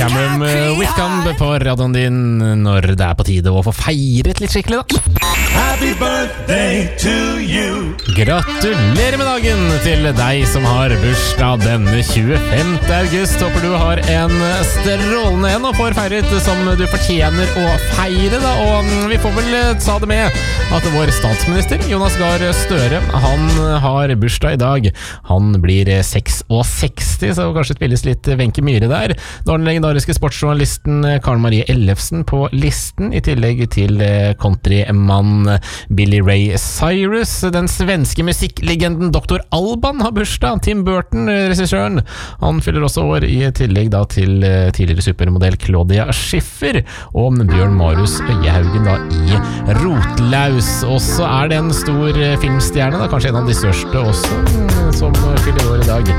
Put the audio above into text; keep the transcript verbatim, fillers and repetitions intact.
Cameron Whitcomb på radioen din når det er på tide å få feiret litt skikkelig da. Happy birthday to you. Gratulerer med dagen til deg som har bursdag denne tjuefemte august. Håper du har en strålende en og får feiret som du fortjener å feire da. Og vi får vel ta det med at vår statsminister Jonas Gahr Støre, han har bursdag i dag. Han blir seksogseksti, så kanskje spilles litt Wenche Myhre der. Da er den legendariske sportsjournalisten Karen Marie Ellefsen på listen, i tillegg til countrymann Billy Ray Cyrus. Den svenske musikklegenden doktor Alban har bursdag. Tim Burton, regissøren, han fyller også år, i tillegg da til tidligere supermodell Claudia Schiffer og Bjørn Marius Øyehaugen da i Rotlaus. Og så er det en stor filmstjerne, da, kanskje en av de største også, som fyller år i dag.